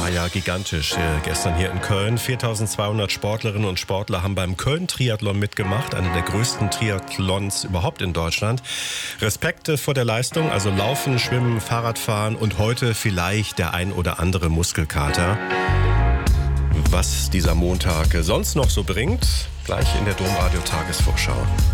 war ja gigantisch gestern hier in Köln. 4.200 Sportlerinnen und Sportler haben beim Köln-Triathlon mitgemacht, einer der größten Triathlons überhaupt in Deutschland. Respekt vor der Leistung, also Laufen, Schwimmen, Fahrradfahren und heute vielleicht der ein oder andere Muskelkater. Was dieser Montag sonst noch so bringt, gleich in der Domradio Tagesvorschau.